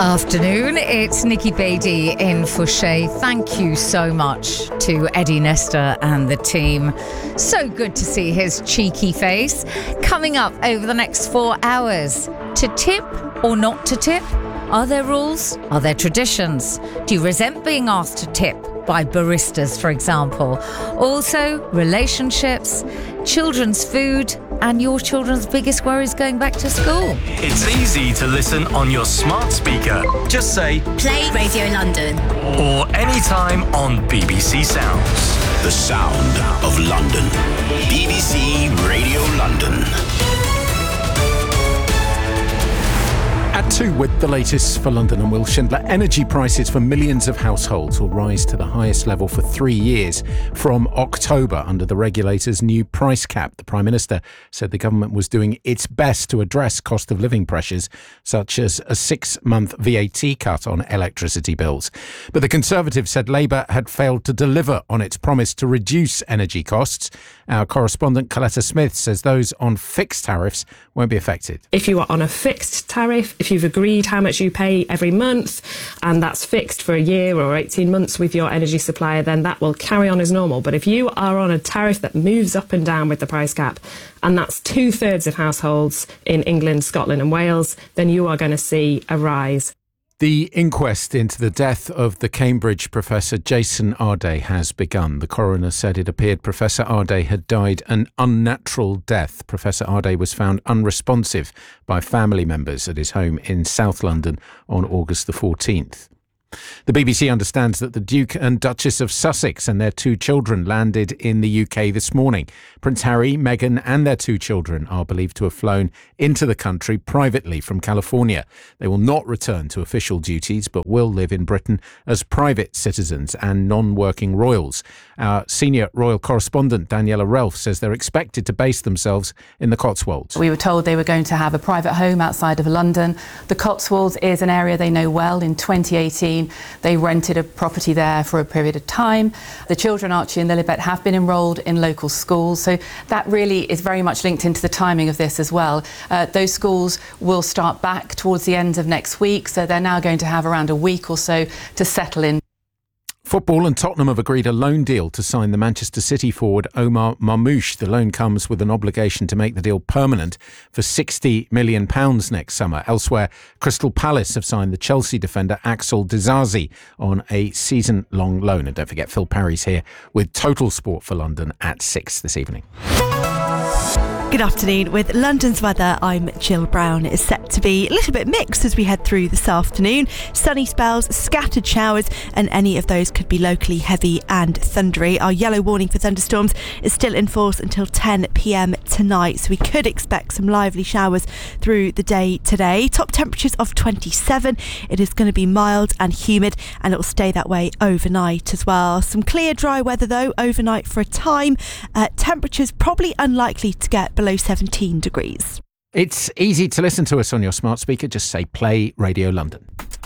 Afternoon, it's Nikki Beattie in for Shay. Thank you so much to Eddie Nestor and the team. So good to see his cheeky face. Coming up over the next 4 hours, to tip or not to tip? Are there rules? Are there traditions? Do you resent being asked to tip by baristas, for example? Also, relationships, children's food, and your children's biggest worries going back to school. It's easy to listen on your smart speaker. Just say, Play Radio London. Or anytime on BBC Sounds. The sound of London. BBC Radio London. At 2 with the latest for London and Will Schindler. Energy prices for millions of households will rise to the highest level for 3 years from October under the regulator's new price cap. The Prime Minister said the government was doing its best to address cost of living pressures, such as a 6-month VAT cut on electricity bills. But the Conservatives said Labour had failed to deliver on its promise to reduce energy costs. Our correspondent Coletta Smith says those on fixed tariffs won't be affected. If you are on a fixed tariff, if you've agreed how much you pay every month, and that's fixed for a year or 18 months with your energy supplier, then that will carry on as normal. But if you are on a tariff that moves up and down with the price cap, and that's 2/3 of households in England, Scotland and Wales, then you are going to see a rise. The inquest into the death of the Cambridge professor Jason Arday has begun. The coroner said it appeared Professor Arday had died an unnatural death. Professor Arday was found unresponsive by family members at his home in South London on August the 14th. The BBC understands that the Duke and Duchess of Sussex and their 2 children landed in the UK this morning. Prince Harry, Meghan and their 2 children are believed to have flown into the country privately from California. They will not return to official duties but will live in Britain as private citizens and non-working royals. Our senior royal correspondent Daniela Relf says they're expected to base themselves in the Cotswolds. We were told they were going to have a private home outside of London. The Cotswolds is an area they know well. In 2018, they rented a property there for a period of time. The children, Archie and Lilibet, have been enrolled in local schools, so that really is very much linked into the timing of this as well. Those schools will start back towards the end of next week, so they're now going to have around a week or so to settle in. Football and Tottenham have agreed a loan deal to sign the Manchester City forward Omar Marmoush. The loan comes with an obligation to make the deal permanent for £60 million next summer. Elsewhere, Crystal Palace have signed the Chelsea defender Axel Disasi on a season-long loan. And don't forget, Phil Parry's here with Total Sport for London at 6 this evening. Good afternoon. With London's weather, I'm Jill Brown. It's set to be a little bit mixed as we head through this afternoon. Sunny spells, scattered showers, and any of those could be locally heavy and thundery. Our yellow warning for thunderstorms is still in force until 10 p.m. tonight, so we could expect some lively showers through the day today. Top temperatures of 27. It is going to be mild and humid, and it will stay that way overnight as well. Some clear, dry weather though overnight for a time. Temperatures probably unlikely to get below 17 degrees. It's easy to listen to us on your smart speaker. Just say Play Radio London.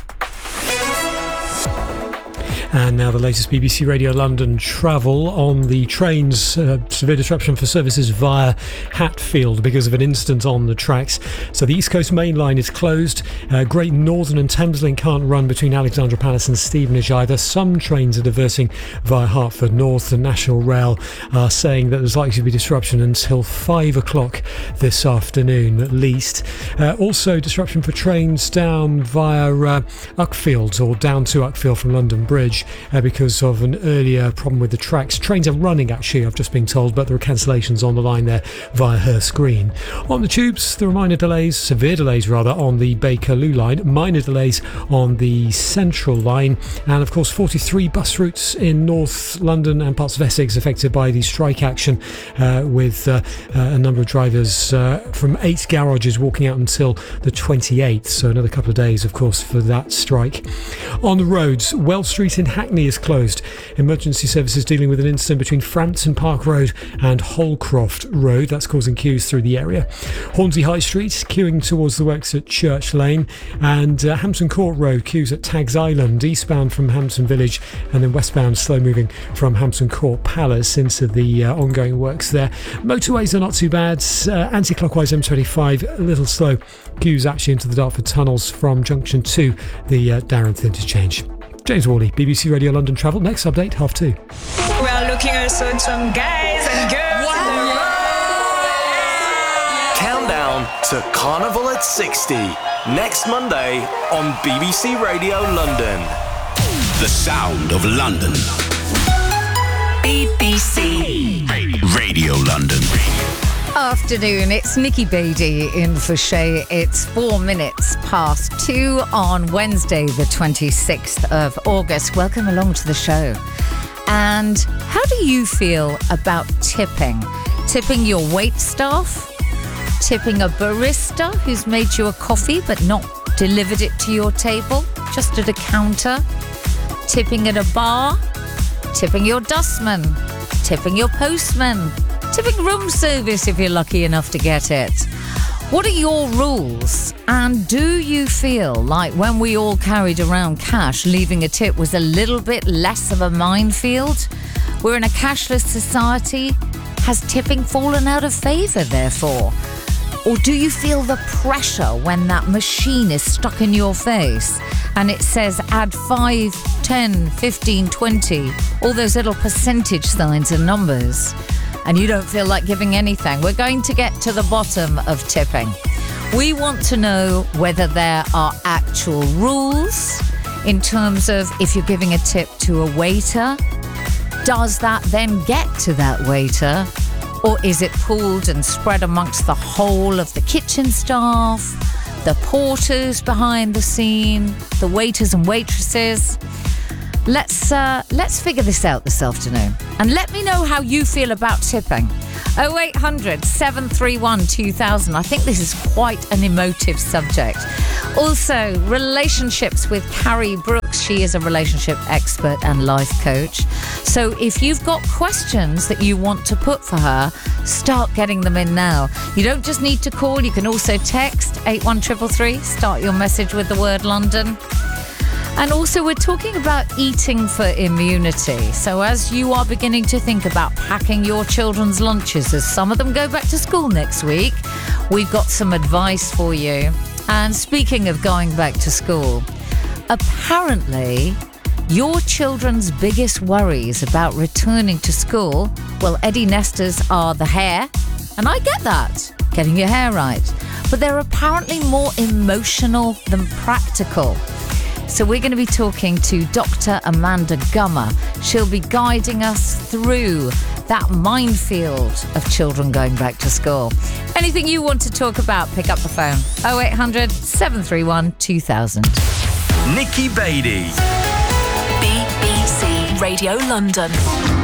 And now the latest BBC Radio London travel on the trains. Severe disruption for services via Hatfield because of an incident on the tracks. So the East Coast Main Line is closed. Great Northern and Thameslink can't run between Alexandra Palace and Stevenage either. Some trains are diverting via Hertford North. The National Rail are saying that there's likely to be disruption until 5 o'clock this afternoon at least. Also disruption for trains down via Uckfield or down to Uckfield from London Bridge. Because of an earlier problem with the tracks. Trains are running actually, I've just been told, but there are cancellations on the line there via Hurst Green. On the tubes, there are severe delays on the Bakerloo line, minor delays on the Central line, and of course 43 bus routes in North London and parts of Essex affected by the strike action with a number of drivers from 8 garages walking out until the 28th, so another couple of days of course for that strike. On the roads, Wells Street in in Hackney is closed. Emergency services dealing with an incident between Frampton Park Road and Holcroft Road. That's causing queues through the area. Hornsey High Street, queuing towards the works at Church Lane. And Hampton Court Road, queues at Tags Island, eastbound from Hampton Village, and then westbound slow moving from Hampton Court Palace into the ongoing works there. Motorways are not too bad. Anti-clockwise M25, a little slow. Queues actually into the Dartford tunnels from junction to the Darrenth interchange. James Worley, BBC Radio London Travel. Next update, 2:30. We are looking also at some guys and girls in the road. Countdown to Carnival at 60. Next Monday on BBC Radio London. The sound of London. BBC Radio London. Afternoon, it's Nikki Beattie in for Shay. It's 4 minutes past 2 on Wednesday, the 26th of August. Welcome along to the show. And how do you feel about tipping? Tipping your wait staff? Tipping a barista who's made you a coffee but not delivered it to your table, just at a counter? Tipping at a bar? Tipping your dustman? Tipping your postman? Tipping room service if you're lucky enough to get it. What are your rules? And do you feel like when we all carried around cash, leaving a tip was a little bit less of a minefield? We're in a cashless society. Has tipping fallen out of favour, therefore? Or do you feel the pressure when that machine is stuck in your face and it says add 5, 10, 15, 20, all those little percentage signs and numbers, and you don't feel like giving anything? We're going to get to the bottom of tipping. We want to know whether there are actual rules in terms of if you're giving a tip to a waiter, does that then get to that waiter? Or is it pooled and spread amongst the whole of the kitchen staff, the porters behind the scene, the waiters and waitresses? Let's figure this out this afternoon. And let me know how you feel about tipping. 0800 731 2000. I think this is quite an emotive subject. Also, relationships with Carrie Brooks. She is a relationship expert and life coach. So if you've got questions that you want to put for her, start getting them in now. You don't just need to call. You can also text 81333. Start your message with the word London. And also, we're talking about eating for immunity. So as you are beginning to think about packing your children's lunches, as some of them go back to school next week, we've got some advice for you. And speaking of going back to school, apparently your children's biggest worries about returning to school, well, Eddie Nesta's are the hair. And I get that, getting your hair right. But they're apparently more emotional than practical. So we're going to be talking to Dr. Amanda Gummer. She'll be guiding us through that minefield of children going back to school. Anything you want to talk about, pick up the phone. 0800 731 2000. Nikki Beattie. BBC Radio London.